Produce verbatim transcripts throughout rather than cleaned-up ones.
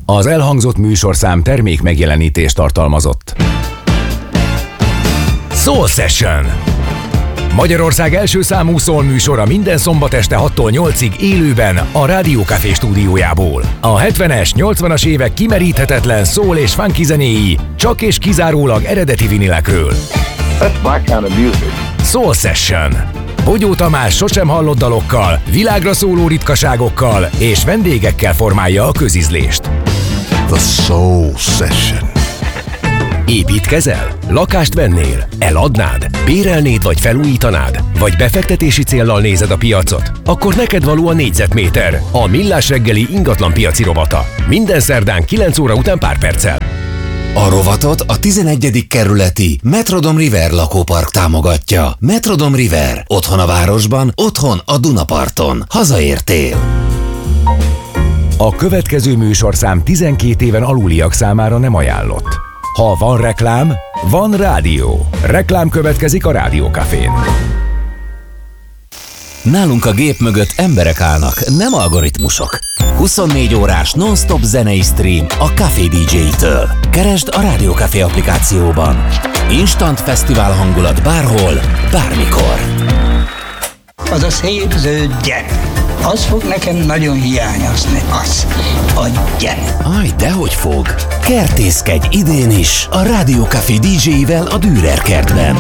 Az elhangzott műsorszám termék megjelenítést tartalmazott. Soul Session. Magyarország első számú soul műsora minden szombat este hattól nyolcig élőben a Rádió Café stúdiójából. A hetvenes, nyolcvanas évek kimeríthetetlen soul és funky zenéi csak és kizárólag eredeti vinilekről. That's my kind of music. Soul Session. Bogyó Tamás sosem hallott dalokkal, világra szóló ritkaságokkal és vendégekkel formálja a közízlést. The Soul Session. Építkezel? Lakást vennél? Eladnád? Bérelnéd vagy felújítanád? Vagy befektetési céllal nézed a piacot? Akkor neked való a négyzetméter, a Millás reggeli ingatlan piaci rovata. Minden szerdán kilenc óra után pár perccel. A rovatot a tizenegyedik kerületi Metrodom River lakópark támogatja. Metrodom River. Otthon a városban, otthon a Dunaparton. Hazaértél! A következő műsorszám tizenkét éven aluliak számára nem ajánlott. Ha van reklám, van rádió. Reklám következik a Rádió Cafén. Nálunk a gép mögött emberek állnak, nem algoritmusok. huszonnégy órás non-stop zenei stream a Café dé dzsé-től. Keresd a Rádió Café applikációban. Instant fesztivál hangulat bárhol, bármikor. Az a szép zöld gyere. Az fog nekem nagyon hiányozni, az a gyere. Aj, dehogy fog. Kertészkedj idén is a Rádió Café dé dzsé-vel a Dürer kertben,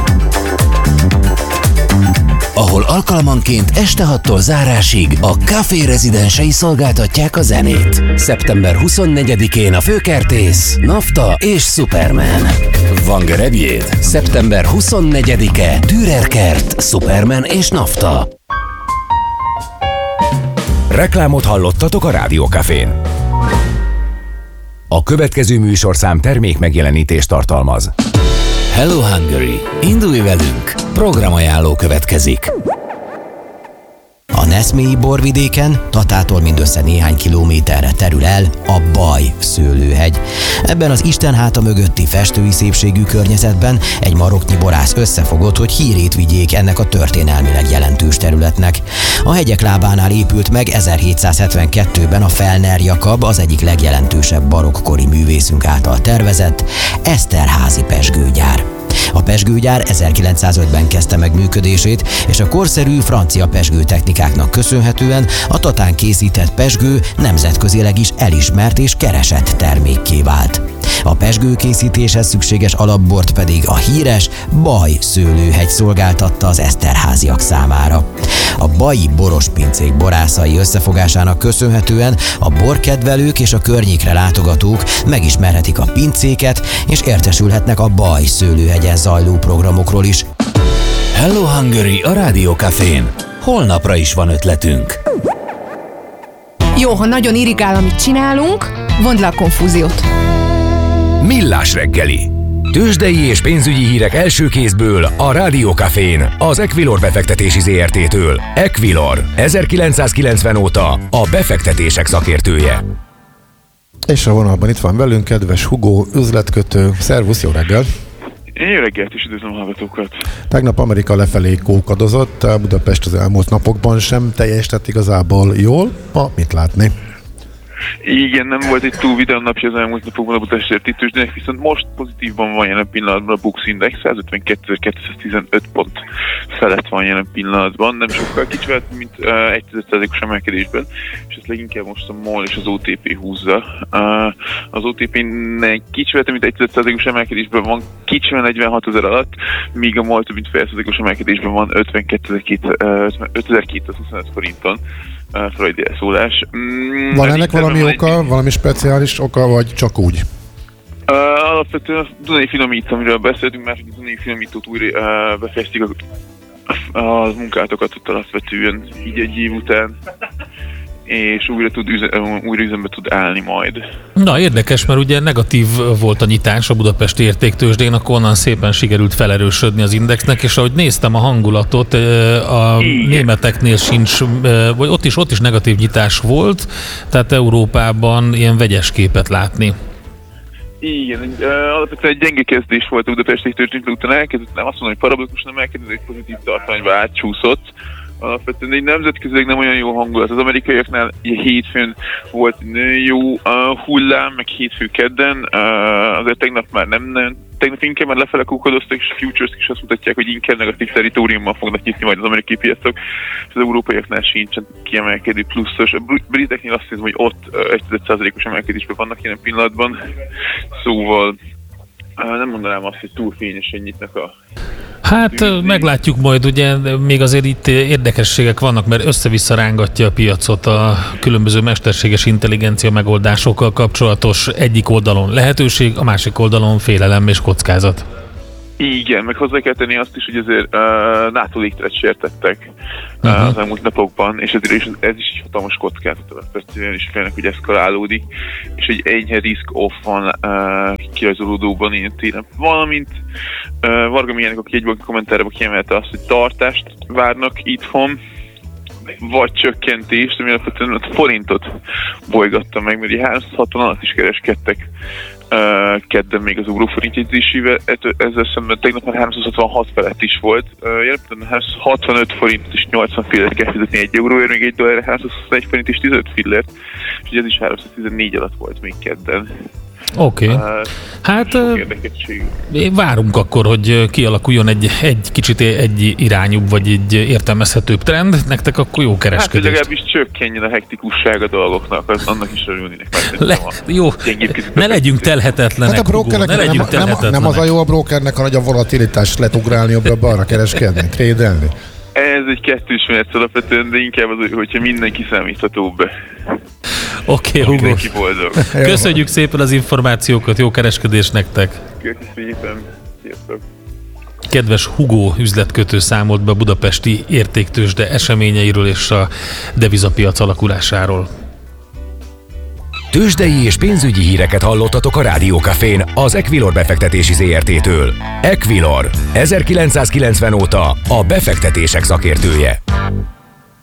ahol alkalmanként este hattól zárásig a Café rezidensei szolgáltatják a zenét. szeptember huszonnegyedikén a főkertész, Nafta és Superman. Van gerebjéd? szeptember huszonnegyedike, Dürer kert, Superman és Nafta. Reklámot hallottatok a Rádió Cafén. A következő műsorszám termék megjelenítést tartalmaz. Hello Hungary! Indulj velünk! Programajánló következik. A Neszmélyi borvidéken, Tatától mindössze néhány kilométerre terül el a Baj szőlőhegy. Ebben az Isten háta mögötti festői szépségű környezetben egy maroknyi borász összefogott, hogy hírét vigyék ennek a történelmileg jelentős területnek. A hegyek lábánál épült meg ezerhétszázhetvenkettőben a Fellner Jakab, az egyik legjelentősebb barokkori művészünk által tervezett Eszterházy pezsgőgyár. A pezsgőgyár ezerkilencszázötben kezdte meg működését, és a korszerű francia pezsgőtechnikáknak köszönhetően a Tatán készített pezsgő nemzetközileg is elismert és keresett termékké vált. A pezsgő készítéshez szükséges alapbort pedig a híres Baj szőlőhegy szolgáltatta az eszterházyak számára. A baji borospincék borászai összefogásának köszönhetően a borkedvelők és a környékre látogatók megismerhetik a pincéket, és értesülhetnek a Baj szőlőhegyen zajló programokról is. Hello Hungary a Rádió Cafén. Holnapra is van ötletünk. Jó, ha nagyon irigál, amit csinálunk, vondd le a konfúziót. Millás reggeli. Tőzsdei és pénzügyi hírek első kézből a Rádió Cafén, az Equilor befektetési zé er té-től. Equilor, ezerkilencszázkilencven óta a befektetések szakértője. És a vonalban itt van velünk kedves Hugo, üzletkötő. Szervusz, jó reggel! Jó reggelt, és üdvözlöm a hallgatókat! Tegnap Amerika lefelé kókadozott, Budapest az elmúlt napokban sem teljesített igazából jól. Ma mit látni? Igen, nem volt egy túl vidám napja az elmúlt napokban a Budapesti tőzsdének, viszont most pozitívban van jelen pillanatban a Bux Index, százötvenkétezer-kétszáztizenöt pont felett van jelen pillanatban, nem sokkal kicsivel, mint uh, egy százalékos emelkedésben, és ezt leginkább most a MOL és az o té pé húzza. Uh, az o té pé-nek kicsivel, mint egy százalékos emelkedésben van, kicsivel negyvenhatezer alatt, míg a MOL több mint fél százalékos emelkedésben van ötvenkétezer-kétszázhuszonöt forinton. Uh, Freudi elszólás. Mm, van ennek valami oka, egy... valami speciális oka, vagy csak úgy? Uh, alapvetően a Dunai finomító, amiről beszéltünk, mert a Dunai finomítót újra uh, befejezték az, az munkálatokat ott alapvetően így egy év után, és újra, tud üze, újra üzembe tud állni majd. Na, érdekes, mert ugye negatív volt a nyitás a budapesti értéktőzsdén, akkor onnan szépen sikerült felerősödni az indexnek, és ahogy néztem a hangulatot, a Igen. németeknél sincs, vagy ott is, ott is negatív nyitás volt, tehát Európában ilyen vegyes képet látni. Igen, alapvetően egy gyenge kezdés volt a budapesti tőzsdén, utána elkezdett, nem azt mondom, hogy parabolikusan emelkedni, de egy pozitív tartományba átcsúszott. alapvetően egy nemzetközileg nem olyan jó hangulat. Az amerikaiaknál hétfőn volt jó uh, hullám, meg hétfő kedden, uh, azért tegnap már nem, nem tegnap inkább már lefele kukadoztak, és a futures is azt mutatják, hogy inkább negatív territóriummal fognak nyitni majd az amerikai piacok, és az európaiaknál sincsen kiemelkedő pluszos. A briteknél azt hiszem, hogy ott uh, egy százalékos emelkedésben vannak jelen pillanatban, szóval uh, nem mondanám azt, hogy túl fényesen nyitnak a... Hát meglátjuk majd, ugye még azért itt érdekességek vannak, mert össze-vissza rángatja a piacot a különböző mesterséges intelligencia megoldásokkal kapcsolatos egyik oldalon lehetőség, a másik oldalon félelem és kockázat. Igen, meg hozzá kell tenni azt is, hogy azért uh, NATO légteret sértettek uh, uh-huh. az elmúlt napokban, és ez, és ez is egy hatalmas kockázat, alapvetően is félnek, hogy eszkalálódik, és egy enyhe risk-off van uh, kirajzolódóban ilyen téren. Valamint uh, Varga Mihálynak, aki egy kommentárban kiemelte azt, hogy tartást várnak itthon, vagy csökkentést, ami alapvetően a forintot bolygatta meg, mert háromszázhatvan alatt is kereskedtek uh, kedden még az euróforint jegyzésével, ezzel szemben tegnap már háromszázhatvanhat felett is volt. Uh, Jelenleg háromszázhatvanöt forint és nyolcvan fillért kell fizetni egy euróért, még egy dollár háromszázhuszonegy forint és tizenöt fillért, és ez is háromszáztizennégy alatt volt még kedden. Oké. Okay. Uh, hát várunk akkor, hogy kialakuljon egy, egy kicsit egy irányúbb, vagy egy értelmezhetőbb trend. Nektek akkor jó kereskedést. Hát, hogy legalábbis csökkenjen a hektikusság a dolgoknak, az annak is örülnének. Le, jó, ne legyünk telhetetlenek. Hát a brokernek ne nem, nem, nem az a jó a brokernek, hanem a volatilitást letugrálni jobbra-balra kereskedni, trédelni. Ez egy kettős mérc alapvetően, de inkább az, hogyha mindenki számíthatóbb. Oké, okay, Hugo. Köszönjük szépen az információkat, jó kereskedés nektek! Köszönjük, sziasztok! Kedves Hugo üzletkötő számolt be a budapesti értéktőzsde eseményeiről és a devizapiac alakulásáról. Tőzsdei és pénzügyi híreket hallottatok a Rádió Cafén az Equilor befektetési zé er té-től. Equilor, ezerkilencszázkilencven óta a befektetések szakértője.